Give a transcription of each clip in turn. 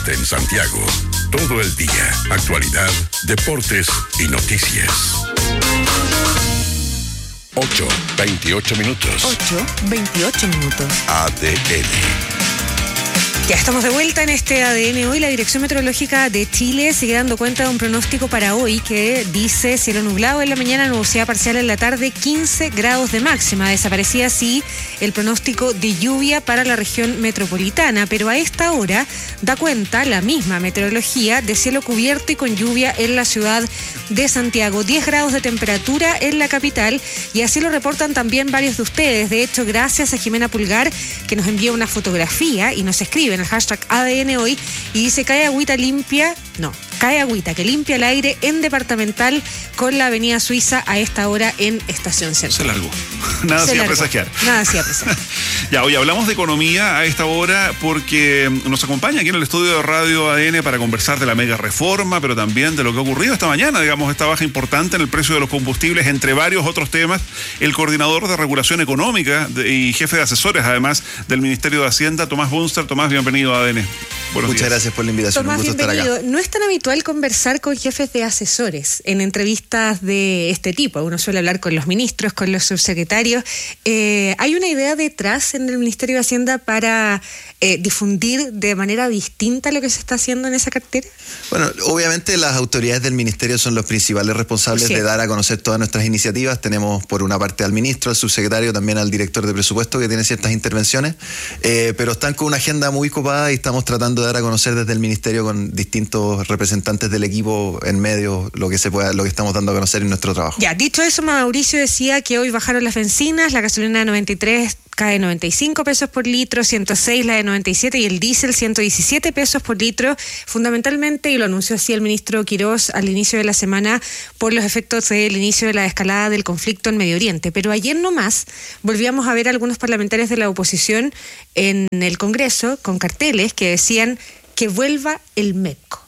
Oeste en Santiago. Todo el día. Actualidad, deportes y noticias. 8:28 minutos. 8:28 minutos. ADN. Ya estamos de vuelta en este ADN. Hoy la Dirección Meteorológica de Chile sigue dando cuenta de un pronóstico para hoy que dice cielo nublado en la mañana, nubosidad parcial en la tarde, 15 grados de máxima. Desaparecía así el pronóstico de lluvia para la región metropolitana, pero a esta hora da cuenta la misma meteorología de cielo cubierto y con lluvia en la ciudad de Santiago. 10 grados de temperatura en la capital y así lo reportan también varios de ustedes. De hecho, gracias a Jimena Pulgar que nos envía una fotografía y nos escribe en el hashtag ADN hoy y dice cae agüita que limpia el aire en Departamental con la avenida Suiza a esta hora en Estación Central. Se largó. Nada hacía presagiar. Ya, hoy hablamos de economía a esta hora porque nos acompaña aquí en el estudio de Radio ADN para conversar de la mega reforma, pero también de lo que ha ocurrido esta mañana, digamos, esta baja importante en el precio de los combustibles, entre varios otros temas. El coordinador de regulación económica y jefe de asesores, además, del Ministerio de Hacienda, Tomás Bunster. Tomás, bienvenido a ADN. Muchas gracias por la invitación. Tomás, un gusto estar acá. No es tan habitual conversar con jefes de asesores en entrevistas de este tipo. Uno suele hablar con los ministros, con los subsecretarios. ¿Hay una idea detrás en el Ministerio de Hacienda para difundir de manera distinta lo que se está haciendo en esa cartera? Bueno, obviamente las autoridades del Ministerio son los principales responsables de dar a conocer todas nuestras iniciativas. Tenemos por una parte al ministro, al subsecretario, también al director de presupuesto que tiene ciertas intervenciones, pero están con una agenda muy copada y estamos tratando de dar a conocer desde el Ministerio con distintos representantes del equipo en medio lo que estamos dando a conocer en nuestro trabajo. Ya, dicho eso, Mauricio decía que hoy bajaron las bencinas, la gasolina de 93 cae 95 pesos por litro, 106 la de 97 y el diésel 117 pesos por litro, fundamentalmente, y lo anunció así el ministro Quirós al inicio de la semana, por los efectos del inicio de la escalada del conflicto en Medio Oriente. Pero ayer nomás volvíamos a ver a algunos parlamentarios de la oposición en el Congreso con carteles que decían que vuelva el MEPCO.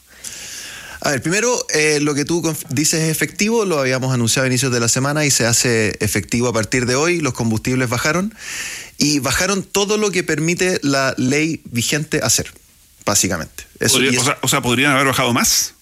A ver, primero, lo que tú dices es efectivo, lo habíamos anunciado a inicios de la semana y se hace efectivo a partir de hoy. Los combustibles bajaron y bajaron todo lo que permite la ley vigente hacer, básicamente. ¿Podrían haber bajado más?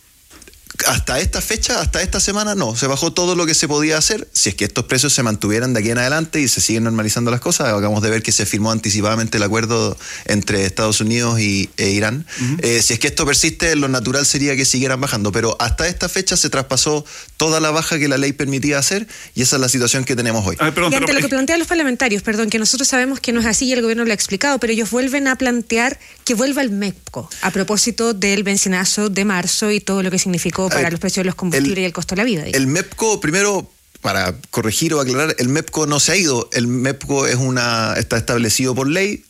Hasta esta fecha, hasta esta semana, no. Se bajó todo lo que se podía hacer. Si es que estos precios se mantuvieran de aquí en adelante y se siguen normalizando las cosas, acabamos de ver que se firmó anticipadamente el acuerdo entre Estados Unidos e Irán. Si es que esto persiste, lo natural sería que siguieran bajando. Pero hasta esta fecha se traspasó toda la baja que la ley permitía hacer y esa es la situación que tenemos hoy. Y ante lo que plantean los parlamentarios, que nosotros sabemos que no es así y el gobierno lo ha explicado, pero ellos vuelven a plantear que vuelva el MEPCO a propósito del bencinazo de marzo y todo lo que significó para los precios de los combustibles y el costo de la vida. El MEPCO, primero, para corregir o aclarar, el MEPCO no se ha ido. El MEPCO está establecido por ley.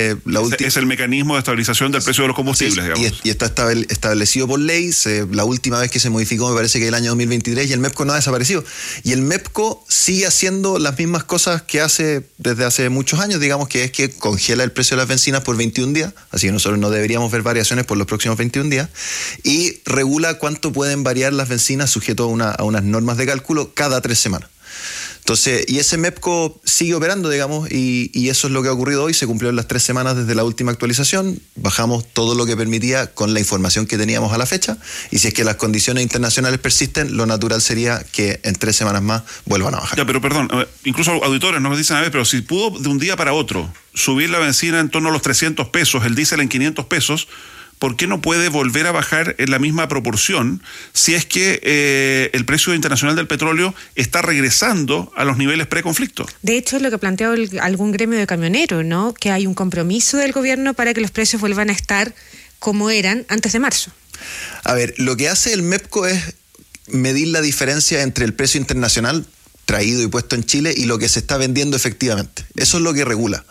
Es el mecanismo de estabilización del precio de los combustibles, digamos. Y está establecido por ley. La última vez que se modificó me parece que el año 2023 y el MEPCO no ha desaparecido. Y el MEPCO sigue haciendo las mismas cosas que hace desde hace muchos años, digamos, que es que congela el precio de las bencinas por 21 días, así que nosotros no deberíamos ver variaciones por los próximos 21 días, y regula cuánto pueden variar las bencinas sujeto a unas normas de cálculo cada 3 semanas. Entonces, y ese MEPCO sigue operando, digamos, y eso es lo que ha ocurrido hoy. Se cumplió en las 3 semanas desde la última actualización. Bajamos todo lo que permitía con la información que teníamos a la fecha. Y si es que las condiciones internacionales persisten, lo natural sería que en 3 semanas más vuelvan a bajar. Ya, pero perdón, incluso auditores nos dicen, pero si pudo de un día para otro subir la bencina en torno a los 300 pesos, el diésel en 500 pesos, ¿por qué no puede volver a bajar en la misma proporción si es que el precio internacional del petróleo está regresando a los niveles preconflicto? De hecho, es lo que ha planteado algún gremio de camioneros, ¿no? Que hay un compromiso del gobierno para que los precios vuelvan a estar como eran antes de marzo. A ver, lo que hace el MEPCO es medir la diferencia entre el precio internacional traído y puesto en Chile y lo que se está vendiendo efectivamente. Eso es lo que regula.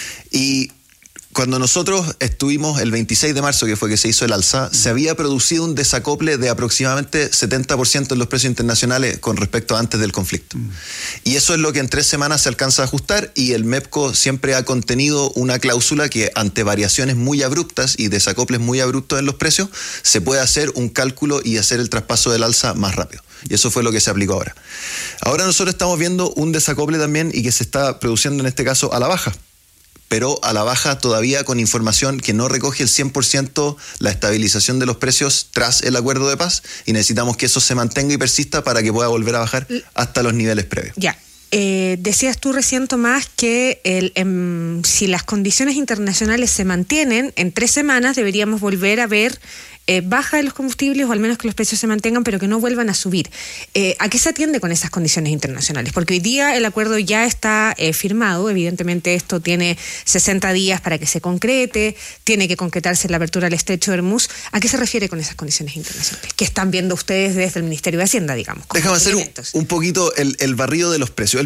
Y cuando nosotros estuvimos el 26 de marzo, que fue que se hizo el alza, se había producido un desacople de aproximadamente 70% en los precios internacionales con respecto a antes del conflicto. Y eso es lo que en 3 semanas se alcanza a ajustar y el MEPCO siempre ha contenido una cláusula que ante variaciones muy abruptas y desacoples muy abruptos en los precios, se puede hacer un cálculo y hacer el traspaso del alza más rápido. Y eso fue lo que se aplicó ahora. Ahora nosotros estamos viendo un desacople también y que se está produciendo en este caso a la baja. pero a la baja todavía con información que no recoge el 100% la estabilización de los precios tras el acuerdo de paz, y necesitamos que eso se mantenga y persista para que pueda volver a bajar hasta los niveles previos. Ya. Decías tú recién, Tomás, que si las condiciones internacionales se mantienen, en 3 semanas deberíamos volver a ver baja de los combustibles, o al menos que los precios se mantengan, pero que no vuelvan a subir. ¿A qué se atiende con esas condiciones internacionales? Porque hoy día el acuerdo ya está firmado. Evidentemente esto tiene 60 días para que se concrete, tiene que concretarse la apertura del estrecho de Hormuz. ¿A qué se refiere con esas condiciones internacionales? ¿Qué están viendo ustedes desde el Ministerio de Hacienda, digamos? Déjame hacer un poquito el barrido de los precios.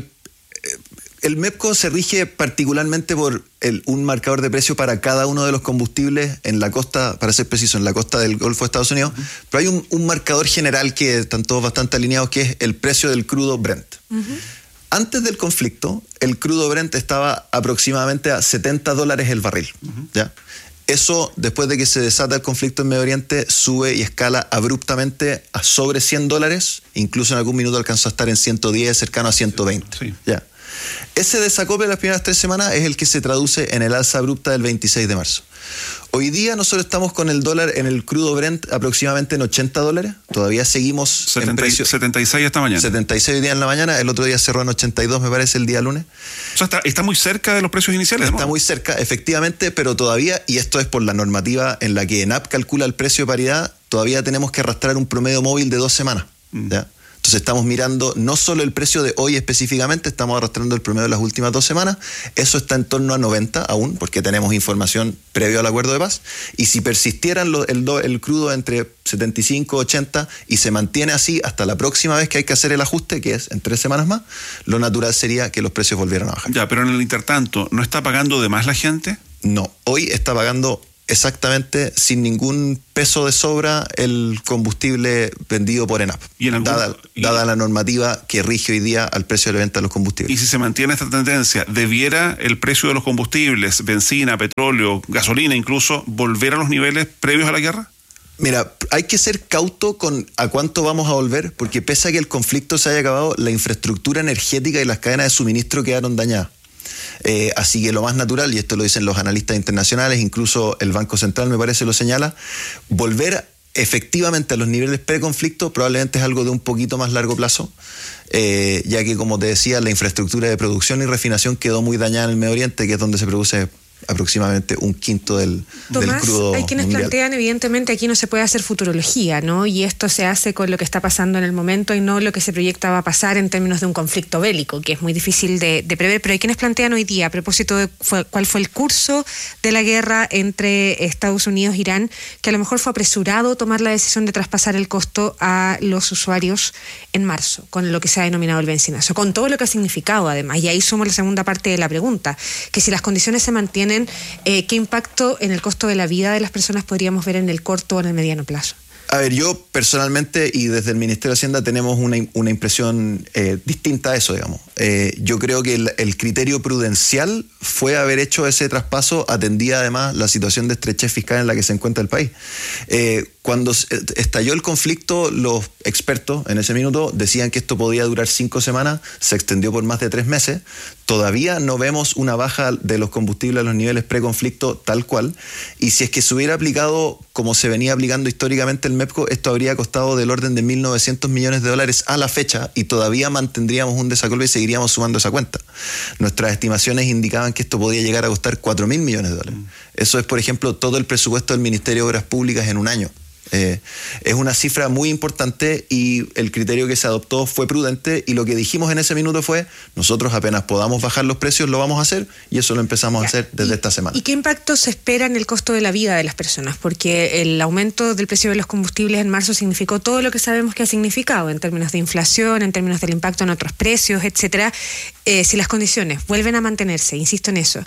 El MEPCO se rige particularmente por un marcador de precio para cada uno de los combustibles en la costa, para ser preciso, en la costa del Golfo de Estados Unidos, pero hay un marcador general que están todos bastante alineados, que es el precio del crudo Brent. Antes del conflicto, el crudo Brent estaba aproximadamente a $70 el barril. ¿Ya? Eso, después de que se desata el conflicto en Medio Oriente, sube y escala abruptamente a sobre $100, incluso en algún minuto alcanzó a estar en 110, cercano a 120. Sí. ¿Ya? Ese desacople de las primeras 3 semanas es el que se traduce en el alza abrupta del 26 de marzo. Hoy día nosotros estamos con el dólar en el crudo Brent aproximadamente en $80. Todavía seguimos en precio. 76 esta mañana. 76 hoy día en la mañana. El otro día cerró en 82, me parece, el día lunes. O sea, está muy cerca de los precios iniciales, ¿no? Está muy cerca, efectivamente, pero todavía, y esto es por la normativa en la que ENAP calcula el precio de paridad, todavía tenemos que arrastrar un promedio móvil de 2 semanas. ¿Ya? Entonces estamos mirando no solo el precio de hoy específicamente, estamos arrastrando el promedio de las últimas 2 semanas. Eso está en torno a 90 aún, porque tenemos información previo al acuerdo de paz. Y si persistieran el crudo entre 75, 80 y se mantiene así hasta la próxima vez que hay que hacer el ajuste, que es en 3 semanas más, lo natural sería que los precios volvieran a bajar. Ya, pero en el intertanto, ¿no está pagando de más la gente? No, hoy está pagando exactamente sin ningún peso de sobra el combustible vendido por ENAP, dada la normativa que rige hoy día al precio de la venta de los combustibles. Y si se mantiene esta tendencia, ¿debiera el precio de los combustibles, benzina, petróleo, gasolina incluso, volver a los niveles previos a la guerra? Mira, hay que ser cauto con a cuánto vamos a volver, porque pese a que el conflicto se haya acabado, la infraestructura energética y las cadenas de suministro quedaron dañadas. Así que lo más natural, y esto lo dicen los analistas internacionales, incluso el Banco Central me parece lo señala, volver efectivamente a los niveles preconflicto probablemente es algo de un poquito más largo plazo, ya que, como te decía, la infraestructura de producción y refinación quedó muy dañada en el Medio Oriente, que es donde se produce aproximadamente 1/5 del crudo hay quienes mundial. plantean, evidentemente, aquí no se puede hacer futurología, ¿no? Y esto se hace con lo que está pasando en el momento y no lo que se proyecta va a pasar en términos de un conflicto bélico, que es muy difícil de prever. Pero hay quienes plantean hoy día, a propósito de cuál fue el curso de la guerra entre Estados Unidos e Irán, que a lo mejor fue apresurado tomar la decisión de traspasar el costo a los usuarios en marzo, con lo que se ha denominado el bencinazo, con todo lo que ha significado además. Y ahí sumo la segunda parte de la pregunta, que si las condiciones se mantienen, ¿qué impacto en el costo de la vida de las personas podríamos ver en el corto o en el mediano plazo? A ver, yo personalmente y desde el Ministerio de Hacienda tenemos una impresión distinta a eso, digamos. Yo creo que el criterio prudencial fue haber hecho ese traspaso, atendida además la situación de estrechez fiscal en la que se encuentra el país. Cuando estalló el conflicto, los expertos en ese minuto decían que esto podía durar 5 semanas, se extendió por más de 3 meses. Todavía no vemos una baja de los combustibles a los niveles preconflicto tal cual, y si es que se hubiera aplicado como se venía aplicando históricamente el MEPCO, esto habría costado del orden de $1.900 millones a la fecha, y todavía mantendríamos un desacople y seguiríamos sumando esa cuenta. Nuestras estimaciones indicaban que esto podía llegar a costar $4.000 millones. Eso es, por ejemplo, todo el presupuesto del Ministerio de Obras Públicas en un año. Es una cifra muy importante y el criterio que se adoptó fue prudente, y lo que dijimos en ese minuto fue: nosotros apenas podamos bajar los precios lo vamos a hacer, y eso lo empezamos a hacer desde esta semana. ¿Y qué impacto se espera en el costo de la vida de las personas? Porque el aumento del precio de los combustibles en marzo significó todo lo que sabemos que ha significado en términos de inflación, en términos del impacto en otros precios, etcétera. Si las condiciones vuelven a mantenerse, insisto en eso,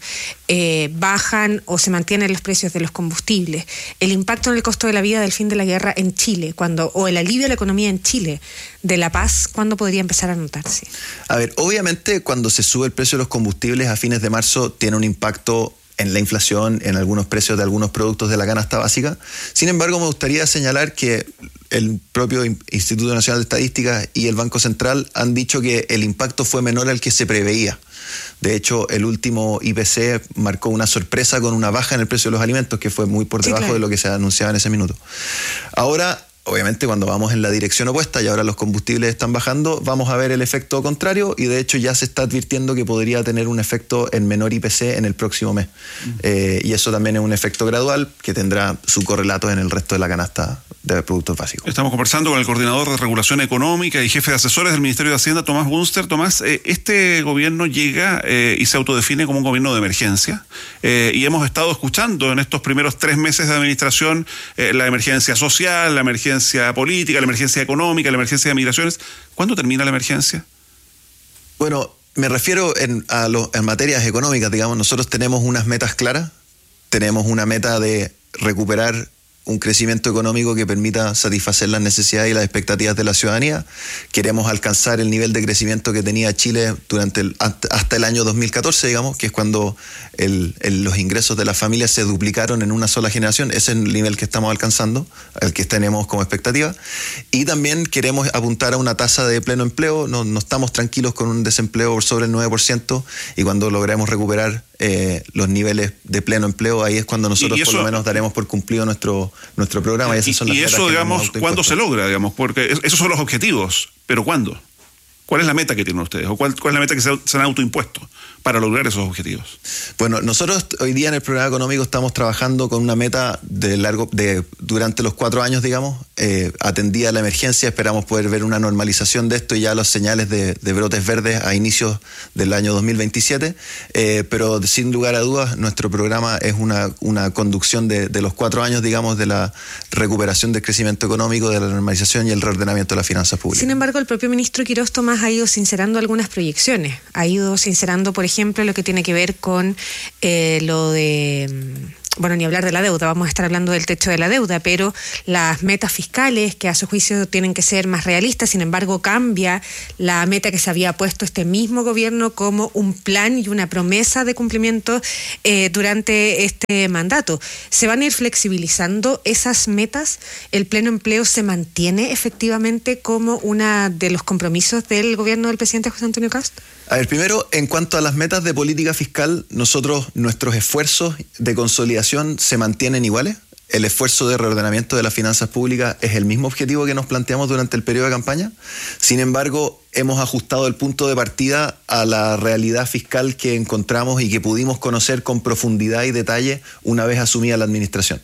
bajan o se mantienen los precios de los combustibles, el impacto en el costo de la vida del fin de la guerra en Chile, o el alivio de la economía en Chile, de la paz, ¿cuándo podría empezar a notarse? A ver, obviamente cuando se sube el precio de los combustibles a fines de marzo tiene un impacto en la inflación, en algunos precios de algunos productos de la canasta básica. Sin embargo, me gustaría señalar que el propio Instituto Nacional de Estadística y el Banco Central han dicho que el impacto fue menor al que se preveía. De hecho, el último IPC marcó una sorpresa con una baja en el precio de los alimentos que fue muy por debajo de lo que se anunciaba en ese minuto. Ahora, obviamente, cuando vamos en la dirección opuesta y ahora los combustibles están bajando, vamos a ver el efecto contrario y de hecho ya se está advirtiendo que podría tener un efecto en menor IPC en el próximo mes. Y eso también es un efecto gradual que tendrá su correlato en el resto de la canasta de productos básicos. Estamos conversando con el coordinador de regulación económica y jefe de asesores del Ministerio de Hacienda, Tomás Bunster. Tomás, este gobierno llega y se autodefine como un gobierno de emergencia y hemos estado escuchando en estos primeros 3 meses de administración la emergencia social, la emergencia política, la emergencia económica, la emergencia de migraciones. ¿Cuándo termina la emergencia? Bueno, me refiero en materias económicas, digamos, nosotros tenemos unas metas claras, tenemos una meta de recuperar un crecimiento económico que permita satisfacer las necesidades y las expectativas de la ciudadanía. Queremos alcanzar el nivel de crecimiento que tenía Chile hasta el año 2014, digamos, que es cuando los ingresos de las familias se duplicaron en una sola generación. Ese es el nivel que estamos alcanzando, el que tenemos como expectativa. Y también queremos apuntar a una tasa de pleno empleo. No estamos tranquilos con un desempleo por sobre el 9%, y cuando logremos recuperar los niveles de pleno empleo, ahí es cuando nosotros por lo menos daremos por cumplido nuestro programa. Y esas son las metas eso, que digamos, ¿cuándo se logra? Digamos, porque esos son los objetivos, pero ¿cuándo? ¿Cuál es la meta que tienen ustedes? ¿O cuál es la meta que se han autoimpuesto para lograr esos objetivos? Bueno, nosotros hoy día en el programa económico estamos trabajando con una meta durante los 4 años, digamos, atendida a la emergencia. Esperamos poder ver una normalización de esto y ya los señales de brotes verdes a inicios del año 2027. Pero sin lugar a dudas, nuestro programa es una conducción de los 4 años, digamos, de la recuperación del crecimiento económico, de la normalización y el reordenamiento de las finanzas públicas. Sin embargo, el propio ministro Quirós Tomás ha ido sincerando algunas proyecciones. Ha ido sincerando, por ejemplo, lo que tiene que ver con lo de... Bueno, ni hablar de la deuda, vamos a estar hablando del techo de la deuda, pero las metas fiscales, que a su juicio tienen que ser más realistas, sin embargo cambia la meta que se había puesto este mismo gobierno como un plan y una promesa de cumplimiento durante este mandato. ¿Se van a ir flexibilizando esas metas? ¿El pleno empleo se mantiene efectivamente como uno de los compromisos del gobierno del presidente José Antonio Kast? A ver, primero, en cuanto a las metas de política fiscal, nuestros esfuerzos de consolidación se mantienen iguales. El esfuerzo de reordenamiento de las finanzas públicas es el mismo objetivo que nos planteamos durante el periodo de campaña. Sin embargo, hemos ajustado el punto de partida a la realidad fiscal que encontramos y que pudimos conocer con profundidad y detalle una vez asumida la administración.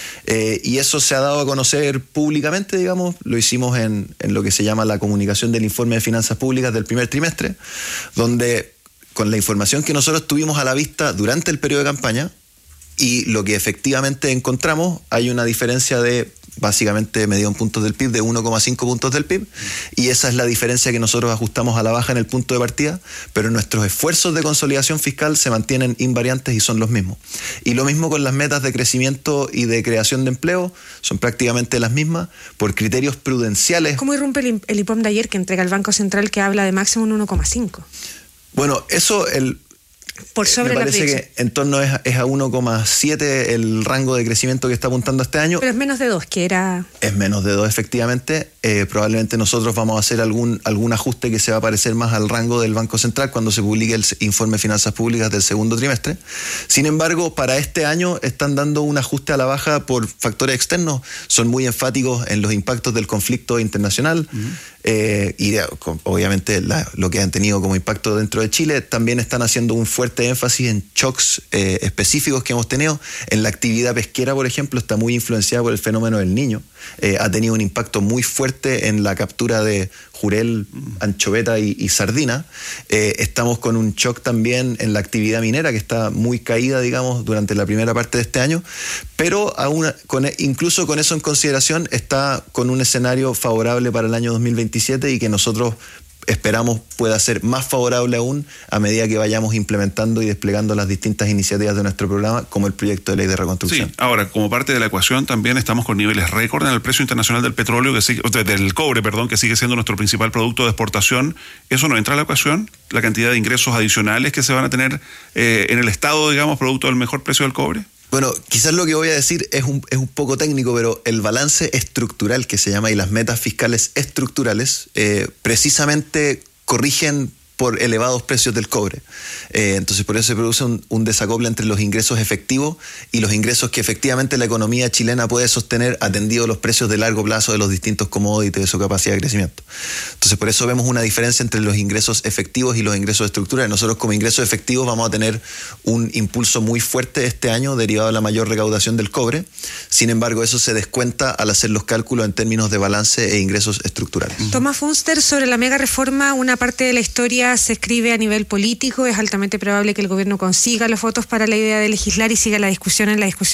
Y eso se ha dado a conocer públicamente, digamos, lo hicimos en lo que se llama la comunicación del informe de finanzas públicas del primer trimestre, donde con la información que nosotros tuvimos a la vista durante el periodo de campaña y lo que efectivamente encontramos, hay una diferencia de básicamente medido en puntos del PIB de 1,5 puntos del PIB, y esa es la diferencia que nosotros ajustamos a la baja en el punto de partida, pero nuestros esfuerzos de consolidación fiscal se mantienen invariantes y son los mismos. Y lo mismo con las metas de crecimiento y de creación de empleo, son prácticamente las mismas por criterios prudenciales. ¿Cómo irrumpe el IPOM de ayer que entrega el Banco Central que habla de máximo un 1,5? Bueno, eso por sobre me parece que en torno es a 1,7 el rango de crecimiento que está apuntando este año. Pero es menos de 2, que era... Es menos de 2, efectivamente. Probablemente nosotros vamos a hacer algún ajuste que se va a parecer más al rango del Banco Central cuando se publique el informe de finanzas públicas del segundo trimestre. Sin embargo, para este año están dando un ajuste a la baja por factores externos. Son muy enfáticos en los impactos del conflicto internacional. Y obviamente lo que han tenido como impacto dentro de Chile. También están haciendo un fuerte énfasis en shocks específicos que hemos tenido. En la actividad pesquera, por ejemplo, está muy influenciada por el fenómeno del Niño. Ha tenido un impacto muy fuerte en la captura de jurel, anchoveta y sardina. Estamos con un shock también en la actividad minera, que está muy caída, digamos, durante la primera parte de este año, pero incluso con eso en consideración está con un escenario favorable para el año 2027 y que nosotros esperamos pueda ser más favorable aún a medida que vayamos implementando y desplegando las distintas iniciativas de nuestro programa, como el proyecto de ley de reconstrucción. Sí, ahora, como parte de la ecuación, también estamos con niveles récord en el precio internacional del petróleo, del cobre, que sigue siendo nuestro principal producto de exportación. ¿Eso no entra a la ecuación? La cantidad de ingresos adicionales que se van a tener en el Estado, digamos, producto del mejor precio del cobre. Bueno, quizás lo que voy a decir es un poco técnico, pero el balance estructural que se llama y las metas fiscales estructurales precisamente corrigen por elevados precios del cobre. Entonces por eso se produce un desacople entre los ingresos efectivos y los ingresos que efectivamente la economía chilena puede sostener atendido los precios de largo plazo de los distintos commodities de su capacidad de crecimiento. Entonces por eso vemos una diferencia entre los ingresos efectivos y los ingresos estructurales. Nosotros como ingresos efectivos vamos a tener un impulso muy fuerte este año derivado de la mayor recaudación del cobre. Sin embargo, eso se descuenta al hacer los cálculos en términos de balance e ingresos estructurales. Tomás Funster, sobre la mega reforma, una parte de la historia se escribe a nivel político. Es altamente probable que el gobierno consiga los votos para la idea de legislar y siga la discusión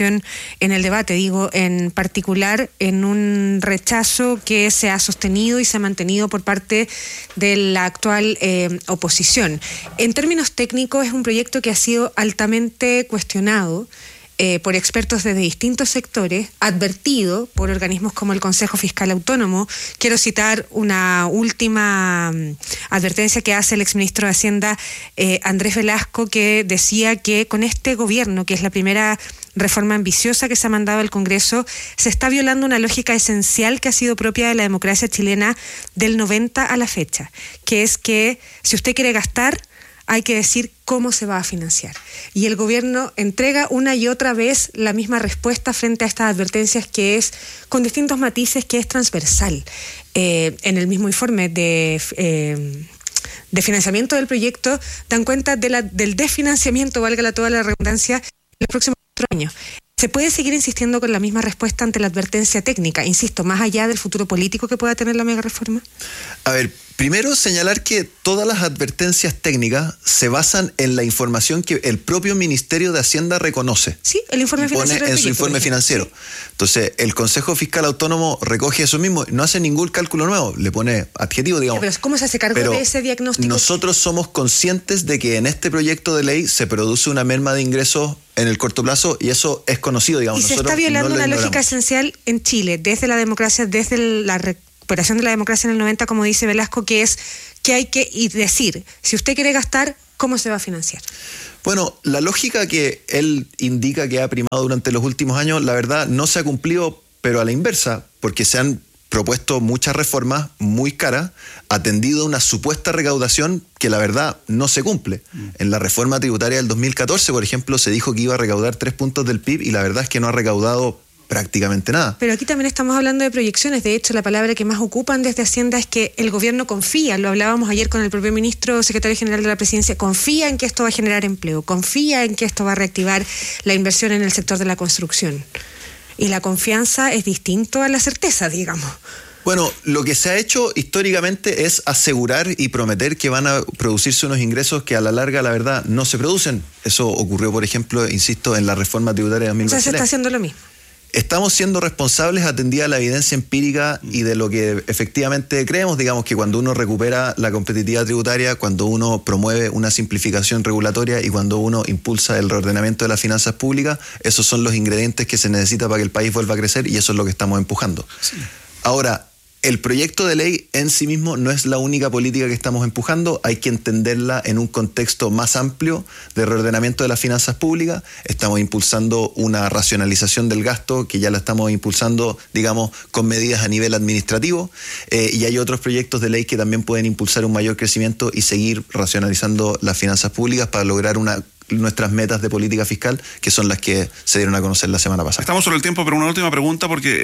en el debate, digo, en particular en un rechazo que se ha sostenido y se ha mantenido por parte de la actual oposición. En términos técnicos, es un proyecto que ha sido altamente cuestionado por expertos desde distintos sectores, advertido por organismos como el Consejo Fiscal Autónomo. Quiero citar una última advertencia que hace el exministro de Hacienda, Andrés Velasco, que decía que con este gobierno, que es la primera reforma ambiciosa que se ha mandado al Congreso, se está violando una lógica esencial que ha sido propia de la democracia chilena del 90 a la fecha, que es que si usted quiere gastar, hay que decir cómo se va a financiar. Y el gobierno entrega una y otra vez la misma respuesta frente a estas advertencias, que es, con distintos matices, que es transversal. En el mismo informe de financiamiento del proyecto dan cuenta del desfinanciamiento, valga toda la redundancia, en los próximos 4 años. ¿Se puede seguir insistiendo con la misma respuesta ante la advertencia técnica? Insisto, más allá del futuro político que pueda tener la mega reforma. A ver, primero señalar que todas las advertencias técnicas se basan en la información que el propio Ministerio de Hacienda reconoce. Sí, el informe financiero. Pone en su informe financiero. Sí. Entonces, el Consejo Fiscal Autónomo recoge eso mismo, no hace ningún cálculo nuevo, le pone adjetivo, digamos. Pero ¿cómo se hace cargo de ese diagnóstico? Nosotros somos conscientes de que en este proyecto de ley se produce una merma de ingresos en el corto plazo y eso es conocido, digamos. Y se está violando una lógica esencial en Chile, desde la democracia, desde la recuperación de la democracia en el 90, como dice Velasco, que es que hay que decir, si usted quiere gastar, ¿cómo se va a financiar? Bueno, la lógica que él indica que ha primado durante los últimos años, la verdad, no se ha cumplido, pero a la inversa, porque se han propuesto muchas reformas muy caras, atendido a una supuesta recaudación que la verdad no se cumple. En la reforma tributaria del 2014, por ejemplo, se dijo que iba a recaudar 3 puntos del PIB y la verdad es que no ha recaudado prácticamente nada. Pero aquí también estamos hablando de proyecciones. De hecho, la palabra que más ocupan desde Hacienda es que el gobierno confía, lo hablábamos ayer con el propio ministro, secretario general de la presidencia, confía en que esto va a generar empleo, confía en que esto va a reactivar la inversión en el sector de la construcción. Y la confianza es distinto a la certeza, digamos. Bueno, lo que se ha hecho históricamente es asegurar y prometer que van a producirse unos ingresos que a la larga, la verdad, no se producen. Eso ocurrió, por ejemplo, insisto, en la reforma tributaria de 2023. O sea, se está haciendo lo mismo. Estamos siendo responsables atendida a la evidencia empírica y de lo que efectivamente creemos, digamos que cuando uno recupera la competitividad tributaria, cuando uno promueve una simplificación regulatoria y cuando uno impulsa el reordenamiento de las finanzas públicas, esos son los ingredientes que se necesita para que el país vuelva a crecer y eso es lo que estamos empujando. Sí. Ahora, el proyecto de ley en sí mismo no es la única política que estamos empujando, hay que entenderla en un contexto más amplio de reordenamiento de las finanzas públicas. Estamos impulsando una racionalización del gasto que ya la estamos impulsando, digamos, con medidas a nivel administrativo y hay otros proyectos de ley que también pueden impulsar un mayor crecimiento y seguir racionalizando las finanzas públicas para lograr nuestras metas de política fiscal, que son las que se dieron a conocer la semana pasada. Estamos sobre el tiempo, pero una última pregunta, porque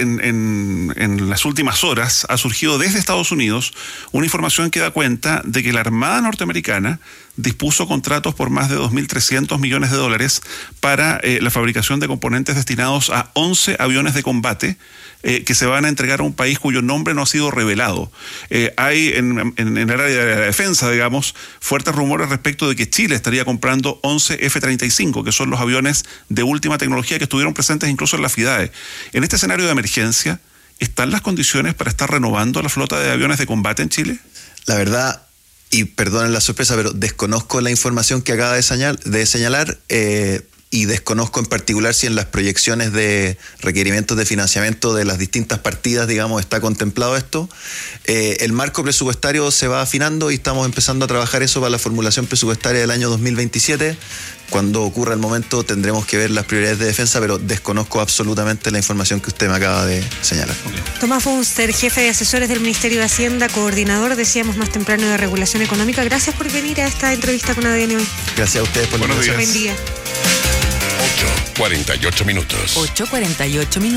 en las últimas horas ha surgido desde Estados Unidos una información que da cuenta de que la Armada norteamericana dispuso contratos por más de $2.300 millones para la fabricación de componentes destinados a 11 aviones de combate que se van a entregar a un país cuyo nombre no ha sido revelado. Hay en el área de la defensa, digamos, fuertes rumores respecto de que Chile estaría comprando 11 F-35, que son los aviones de última tecnología que estuvieron presentes incluso en la FIDAE. En este escenario de emergencia, ¿están las condiciones para estar renovando la flota de aviones de combate en Chile? La verdad, y perdonen la sorpresa, pero desconozco la información que acaba de señalar. y desconozco en particular si en las proyecciones de requerimientos de financiamiento de las distintas partidas, digamos, está contemplado esto. El marco presupuestario se va afinando y estamos empezando a trabajar eso para la formulación presupuestaria del año 2027. Cuando ocurra el momento tendremos que ver las prioridades de defensa, pero desconozco absolutamente la información que usted me acaba de señalar. Tomás Funster, jefe de asesores del Ministerio de Hacienda, coordinador, decíamos más temprano, de regulación económica. Gracias por venir a esta entrevista con ADN hoy. Gracias a ustedes por la invitación. Buen día. 8:48 minutos. 8:48 minutos.